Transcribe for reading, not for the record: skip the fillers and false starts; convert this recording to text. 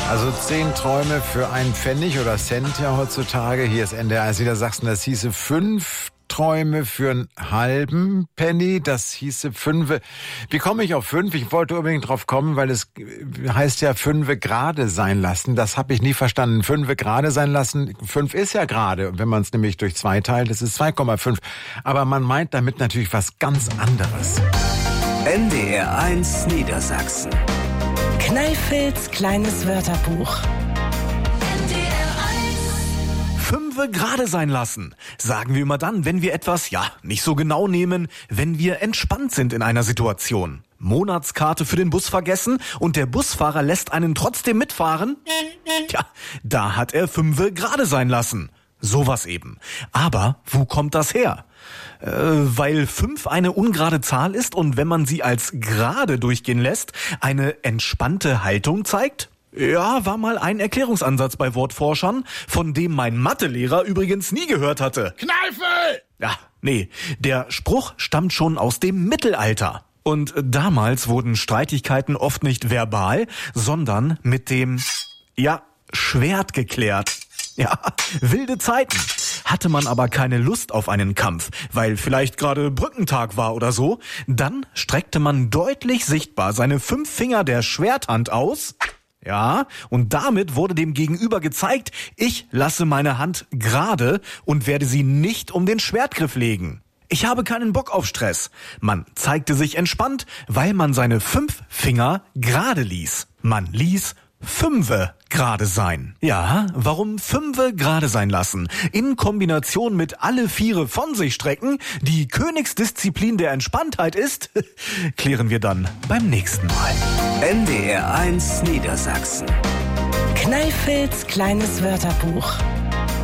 Also 10 Träume für einen Pfennig oder Cent ja heutzutage. Hier ist NDR Niedersachsen. Das hieße 5 Träume für einen halben Penny. Das hieße 5. Wie komme ich auf 5? Ich wollte unbedingt drauf kommen, weil es heißt ja 5 gerade sein lassen. Das habe ich nie verstanden. 5 gerade sein lassen. 5 ist ja gerade. Und wenn man es nämlich durch 2 teilt, das ist 2,5. Aber man meint damit natürlich was ganz anderes. NDR 1 Niedersachsen. Kneifels kleines Wörterbuch. Fünfe gerade sein lassen, sagen wir immer dann, wenn wir etwas, nicht so genau nehmen, wenn wir entspannt sind in einer Situation. Monatskarte für den Bus vergessen und der Busfahrer lässt einen trotzdem mitfahren? Tja, da hat er Fünfe gerade sein lassen. Sowas eben. Aber wo kommt das her? Weil 5 eine ungerade Zahl ist und wenn man sie als gerade durchgehen lässt, eine entspannte Haltung zeigt? Ja, war mal ein Erklärungsansatz bei Wortforschern, von dem mein Mathelehrer übrigens nie gehört hatte. Kneifel! Ja, nee, der Spruch stammt schon aus dem Mittelalter. Und damals wurden Streitigkeiten oft nicht verbal, sondern mit dem, Schwert geklärt. Ja, wilde Zeiten. Hatte man aber keine Lust auf einen Kampf, weil vielleicht gerade Brückentag war oder so, dann streckte man deutlich sichtbar seine 5 Finger der Schwerthand aus. Ja, und damit wurde dem Gegenüber gezeigt, ich lasse meine Hand gerade und werde sie nicht um den Schwertgriff legen. Ich habe keinen Bock auf Stress. Man zeigte sich entspannt, weil man seine 5 Finger gerade ließ. Man ließ 5 gerade sein. Ja, warum 5 gerade sein lassen? In Kombination mit alle 4 von sich strecken, die Königsdisziplin der Entspanntheit ist, klären wir dann beim nächsten Mal. NDR 1 Niedersachsen. Kneifels kleines Wörterbuch.